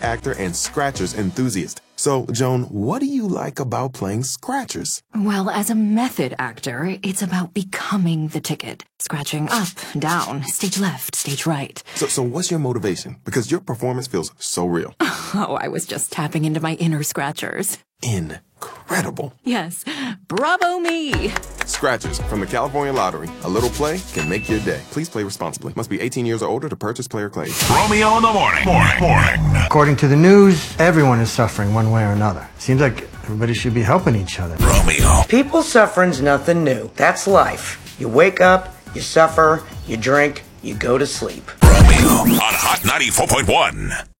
actor and Scratchers enthusiast. So, Joan, what do you like about playing Scratchers? Well, as a method actor, it's about becoming the ticket. Scratching up, down, stage left, stage right. So what's your motivation? Because your performance feels so real. Oh, I was just tapping into my inner Scratchers. Incredible. Yes. Bravo me! Scratchers from the California Lottery. A little play can make your day. Please play responsibly. Must be 18 years or older to purchase player claim. Romeo in the morning. According to the news, everyone is suffering one way or another. Seems like everybody should be helping each other. Romeo. People suffering's nothing new. That's life. You wake up, you suffer, you drink, you go to sleep. Romeo on Hot 94.1.